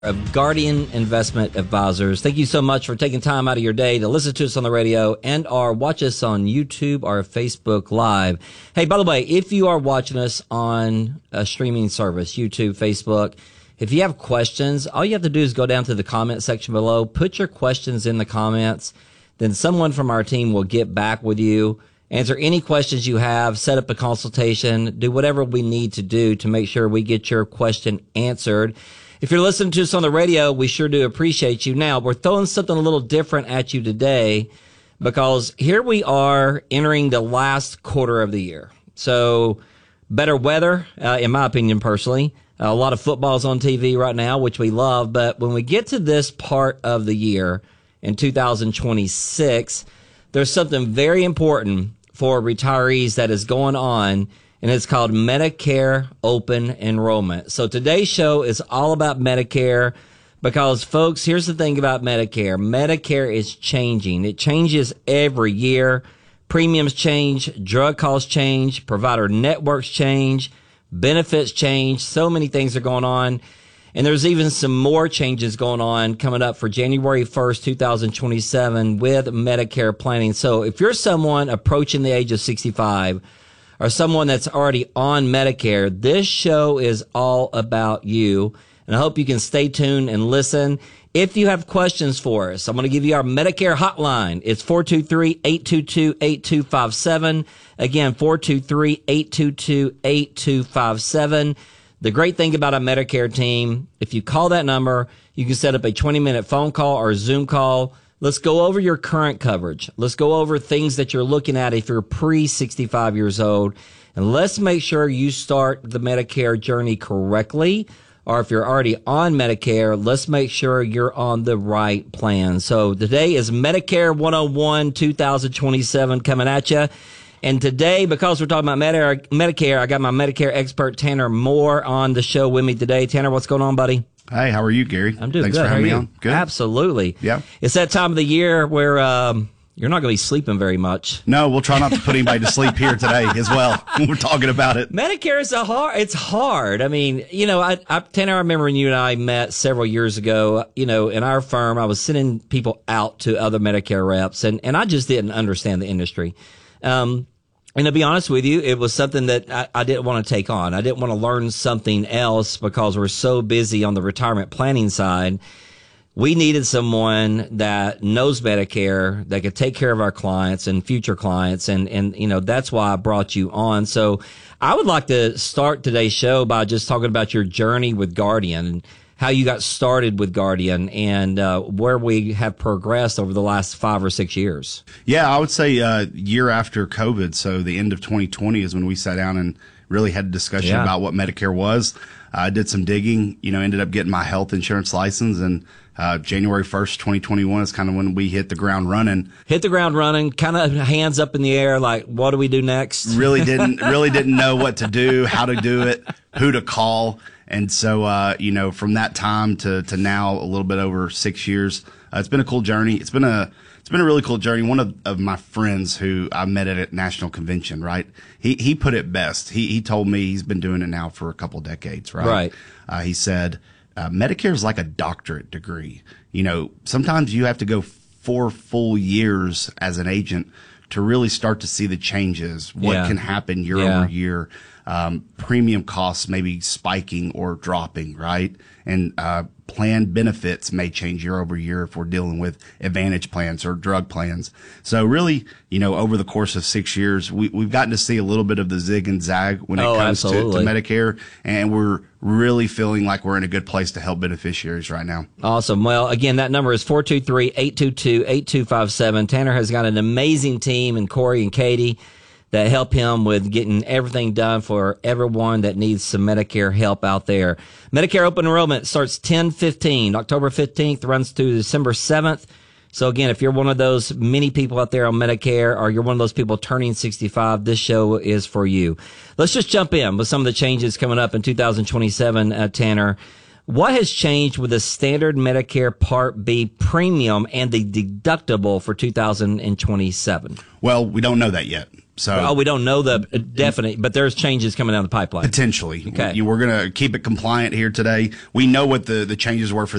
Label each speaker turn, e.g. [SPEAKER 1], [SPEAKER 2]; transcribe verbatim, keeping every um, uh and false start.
[SPEAKER 1] Of Guardian Investment Advisors. Thank you so much for taking time out of your day to listen to us on the radio and or watch us on YouTube or Facebook Live. Hey, by the way, if you are watching us on a streaming service, YouTube, Facebook, if you have questions, all you have to do is go down to the comment section below, put your questions in the comments, then someone from our team will get back with you, answer any questions you have, set up a consultation, do whatever we need to do to make sure we get your question answered. If you're listening to us on the radio, we sure do appreciate you. Now, we're throwing something a little different at you today because here we are entering the last quarter of the year. So better weather, uh, in my opinion, personally. Uh, a lot of football's on T V right now, which we love. But when we get to this part of the year in two thousand twenty-six, there's something very important for retirees that is going on, and it's called Medicare Open Enrollment. So today's show is all about Medicare because, folks, here's the thing about Medicare. Medicare is changing. It changes every year. Premiums change, drug costs change, provider networks change, benefits change. So many things are going on. And there's even some more changes going on coming up for January first, two thousand twenty-seven with Medicare planning. So if you're someone approaching the age of sixty-five, or someone that's already on Medicare, this show is all about you. And I hope you can stay tuned and listen. If you have questions for us, I'm going to give you our Medicare hotline. It's four two three, eight two two, eight two five seven. Again, four two three, eight two two, eight two five seven. The great thing about our Medicare team, if you call that number, you can set up a twenty-minute phone call or a Zoom call. Let's go over your current coverage. Let's go over things that you're looking at if you're pre sixty-five years old. And let's make sure you start the Medicare journey correctly. Or if you're already on Medicare, let's make sure you're on the right plan. So today is Medicare one oh one two thousand twenty-seven coming at you. And today, because we're talking about Medicare, I got my Medicare expert, Tanner Moore, on the show with me today. Tanner, what's going on, buddy?
[SPEAKER 2] Hey, how are you, Gary?
[SPEAKER 1] I'm doing
[SPEAKER 2] Thanks
[SPEAKER 1] good.
[SPEAKER 2] for having
[SPEAKER 1] me
[SPEAKER 2] on. Good.
[SPEAKER 1] Absolutely.
[SPEAKER 2] Yeah.
[SPEAKER 1] It's that time of the year where um, you're not going to be sleeping very much.
[SPEAKER 2] No, we'll try not to put anybody to sleep here today as well when we're talking about it.
[SPEAKER 1] Medicare is a hard. It's hard. I mean, you know, I, I, Tanner, I remember when you and I met several years ago. You know, in our firm, I was sending people out to other Medicare reps, and and I just didn't understand the industry. Um, And to be honest with you, it was something that I, I didn't want to take on. I didn't want to learn something else because we're so busy on the retirement planning side. We needed someone that knows Medicare, that could take care of our clients and future clients. And, and, you know, that's why I brought you on. So I would like to start today's show by just talking about your journey with Guardian and how you got started with Guardian and uh, where we have progressed over the last five or six years.
[SPEAKER 2] Yeah, I would say uh, year after COVID, so the end of twenty twenty is when we sat down and really had a discussion
[SPEAKER 1] yeah.
[SPEAKER 2] about what Medicare was. I uh, did some digging, you know, ended up getting my health insurance license, and uh, January first, twenty twenty-one is kind of when we hit the ground running.
[SPEAKER 1] Hit the ground running, kind of hands up in the air, like, what do we do next?
[SPEAKER 2] Really didn't, really didn't know what to do, how to do it, who to call. And so, uh, you know, from that time to, to now, a little bit over six years, uh, it's been a cool journey. It's been a, it's been a really cool journey. One of, of my friends who I met at a national convention, right? He, he put it best. He, he told me he's been doing it now for a couple decades, right?
[SPEAKER 1] Right.
[SPEAKER 2] Uh, he said, uh, Medicare is like a doctorate degree. You know, sometimes you have to go four full years as an agent to really start to see the changes, what
[SPEAKER 1] Yeah.
[SPEAKER 2] can happen year
[SPEAKER 1] Yeah.
[SPEAKER 2] over year. Um, premium costs maybe spiking or dropping, right? And uh, plan benefits may change year over year if we're dealing with advantage plans or drug plans. So really, you know, over the course of six years, we, we've gotten to see a little bit of the zig and zag when it
[SPEAKER 1] Oh,
[SPEAKER 2] comes to, to
[SPEAKER 1] absolutely.
[SPEAKER 2] Medicare, and we're really feeling like we're in a good place to help beneficiaries right now.
[SPEAKER 1] Awesome. Well, again, that number is four two three, eight two two, eight two five seven. Tanner has got an amazing team, and Corey and Katie, that help him with getting everything done for everyone that needs some Medicare help out there. Medicare open enrollment starts ten fifteen, October fifteenth, runs through December seventh. So again, if you're one of those many people out there on Medicare, or you're one of those people turning sixty-five, this show is for you. Let's just jump in with some of the changes coming up in two thousand twenty-seven, uh, Tanner. What has changed with the standard Medicare Part B premium and the deductible for two thousand twenty-seven?
[SPEAKER 2] Well, we don't know that yet. So,
[SPEAKER 1] oh, we don't know the definite, but there's changes coming down the pipeline.
[SPEAKER 2] Potentially.
[SPEAKER 1] Okay.
[SPEAKER 2] We're going to keep it compliant here today. We know what the, the changes were for